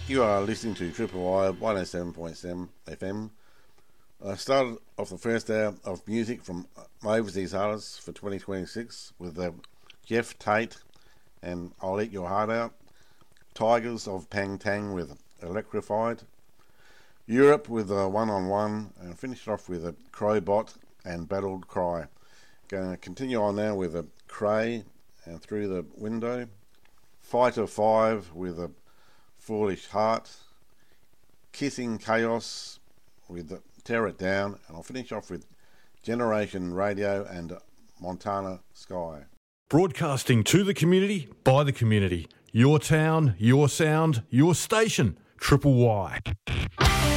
You are listening to Triple Y 107.7 FM. I started off the first hour of music from overseas artists for 2026 with Jeff Tate and I'll Eat Your Heart Out. Tigers of Pang Tang with Electrified. Europe with One on One, and finished off with a Crowbot and Battled Cry. Going to continue on now with a Cray and Through the Window. Fighter 5 with a Foolish Heart. Kissing Chaos with Tear It Down, and I'll finish off with Generation Radio and Montana Sky. Broadcasting to the community, by the community. Your town, your sound, your station. Triple Y.